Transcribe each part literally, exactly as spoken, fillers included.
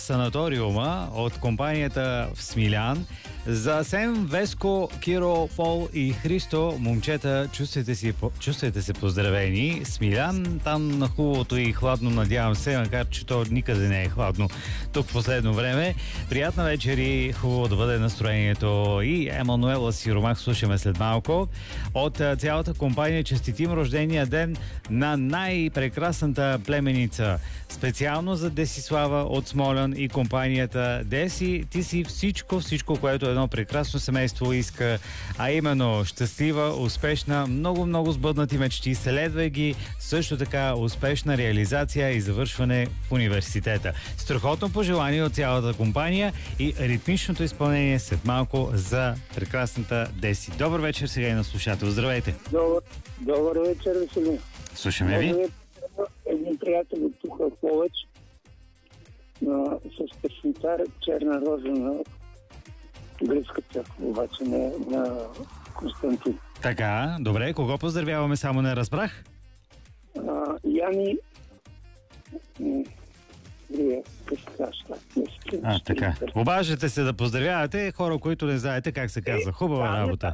санаториума от компанията в Смилян. За Асен, Веско, Киро, Пол и Христо, момчета, чувствайте, си, чувствайте се поздравени. Смилян, там на хубавото и хладно, надявам се, макар че то никъде не е хладно тук в последно време. Приятна вечер и хубаво да бъде настроението. И Емануела Сиромах слушаме след малко. От цялата компания честитим рождения ден на най-прекрасната племеница. Специално за Десислава от Смолян и компанията. Деси, ти си всичко, всичко, което едно прекрасно семейство иска, а именно щастлива, успешна, много-много сбъднати мечти. Следвай ги, също така успешна реализация и завършване в университета. Страхотно пожелание от цялата компания и ритмичното изпълнение след малко за прекрасната Деси. Добър вечер сега и на слушател. Здравейте! Добър, добър вечер, Веселин. Слушаме ви. Един приятел от тук в Ловеч с песента "Черна роза" на гръцката, обаче не на Константин. Така, добре. Кого поздравяваме, само не разбрах? А, Яни... Вие, А, така. Обаждате се да поздравявате хора, които не знаете как се казва. Хубава е, работа.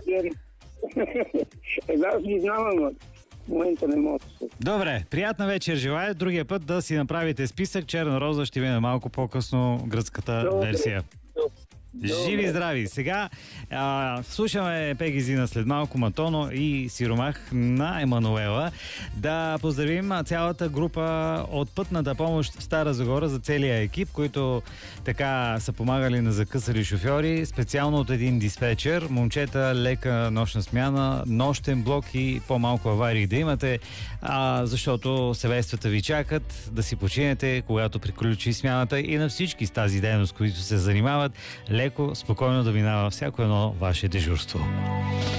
Една ги знам, но в момента не мога да се. Добре, приятна вечер желая. Другия път да си направите списък. Черна роза ще видим малко по-късно гръцката Добре. версия. Живи и здрави! Сега а, слушаме Пеги Зина след малко, Матоно и Сиромах на Емануела. Да поздравим цялата група от Пътната помощ в Стара Загора за целия екип, които така са помагали на закъсали шофьори, специално от един диспетчер. Момчета, лека нощна смяна, нощен блок и по-малко аварии да имате, а, защото семействата ви чакат да си починете, когато приключи смяната, и на всички с тази дейност, които се занимават, леко, спокойно да минава всяко едно ваше дежурство.